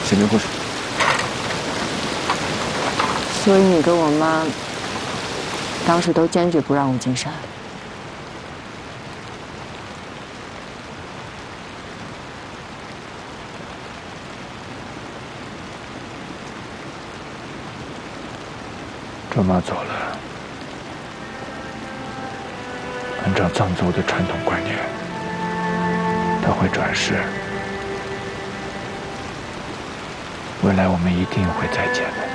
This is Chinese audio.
先别过去。 所以你跟我妈当时都坚决不让我进山。 周妈走了，按照藏族的传统观念，她会转世。未来我们一定会再见的。